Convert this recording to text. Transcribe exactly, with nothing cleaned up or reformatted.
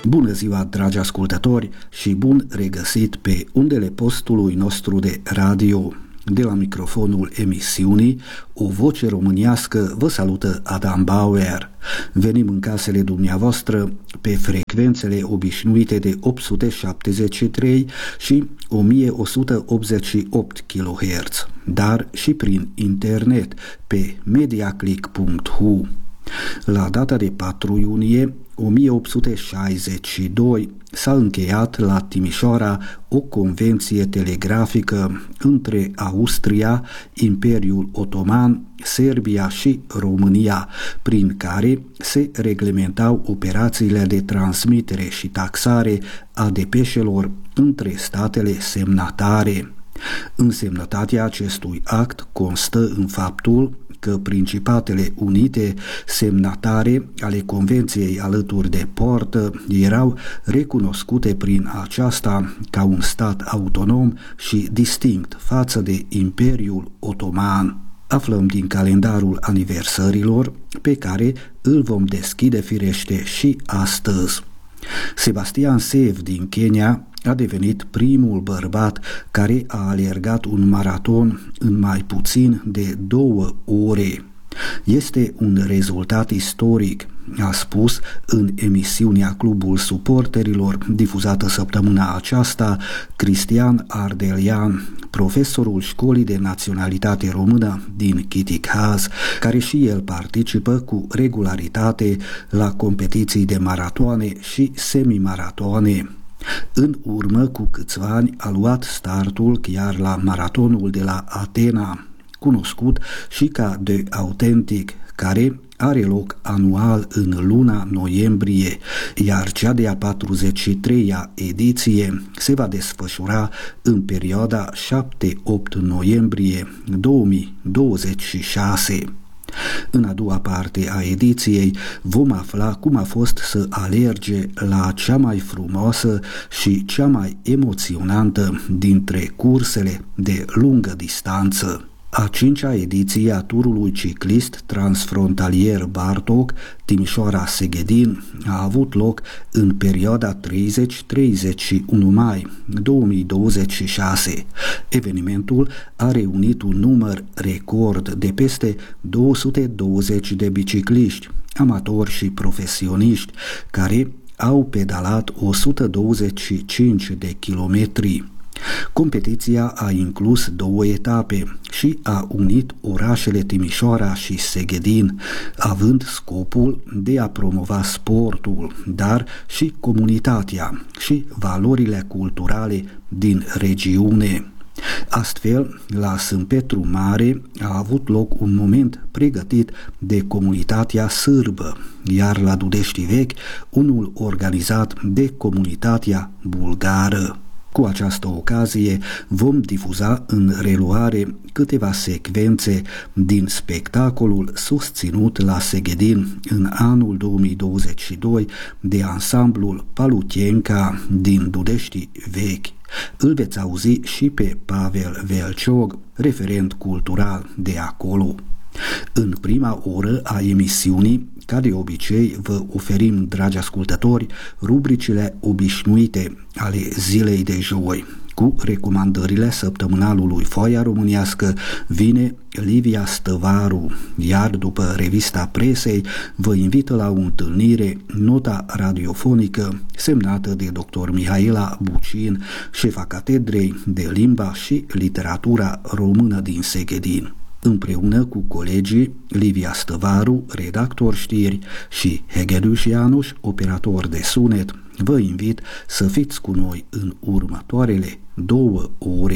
Bună ziua, dragi ascultători, și bun regăsit pe undele postului nostru de radio. De la microfonul emisiunii O Voce Românească vă salută Adam Bauer. Venim în casele dumneavoastră pe frecvențele obișnuite de opt sute șaptezeci și trei și o mie o sută optzeci și opt kilohertz, dar și prin internet pe mediaclick punct h u. La data de patru iunie o mie opt sute șaizeci și doi s-a încheiat la Timișoara o convenție telegrafică între Austria, Imperiul Otoman, Serbia și România, prin care se reglementau operațiile de transmitere și taxare a depeșelor între statele semnatare. Însemnătatea acestui act constă în faptul că Principatele Unite, semnatare ale Convenției alături de Portă, erau recunoscute prin aceasta ca un stat autonom și distinct față de Imperiul Otoman. Aflăm din calendarul aniversărilor pe care îl vom deschide firește și astăzi. Sebastian Sev din Kenya a devenit primul bărbat care a alergat un maraton în mai puțin de două ore. Este un rezultat istoric, a spus în emisiunea Clubul Suporterilor, difuzată săptămâna aceasta, Cristian Ardelian, profesorul Școlii de Naționalitate Română din Chiticaz, care și el participă cu regularitate la competiții de maratoane și semimaratoane. În urmă cu câțiva ani a luat startul chiar la maratonul de la Atena, cunoscut și ca The Authentic, care are loc anual în luna noiembrie, iar cea de-a patruzeci și treia ediție se va desfășura în perioada șapte opt noiembrie două mii douăzeci și șase. În a doua parte a ediției vom afla cum a fost să alerge la cea mai frumoasă și cea mai emoționantă dintre cursele de lungă distanță. A cincea ediție a turului ciclist transfrontalier Bartok Timișoara-Seghedin a avut loc în perioada treizeci treizeci și unu mai două mii douăzeci și șase. Evenimentul a reunit un număr record de peste două sute douăzeci de bicicliști, amatori și profesioniști, care au pedalat o sută douăzeci și cinci de kilometri. Competiția a inclus două etape și a unit orașele Timișoara și Seghedin, având scopul de a promova sportul, dar și comunitatea și valorile culturale din regiune. Astfel, la Sânt Petru Mare a avut loc un moment pregătit de comunitatea sârbă, iar la Dudești Vechi unul organizat de comunitatea bulgară. Cu această ocazie vom difuza în reluare câteva secvențe din spectacolul susținut la Seghedin în anul două mii douăzeci și doi de ansamblul Palutienca din Dudești Vechi. Îl veți auzi și pe Pavel Velciog, referent cultural de acolo. În prima oră a emisiunii, ca de obicei, vă oferim, dragi ascultători, rubricile obișnuite ale zilei de joi. Cu recomandările săptămânalului Foaia Românească vine Livia Stăvaru, iar după revista presei vă invită la o întâlnire nota radiofonică semnată de doctor Mihaela Bucin, șefa catedrei de limba și literatura română din Seghedin. Împreună cu colegii Livia Stăvaru, redactor știri, și Hegedus Ianuș, operator de sunet, vă invit să fiți cu noi în următoarele două ore.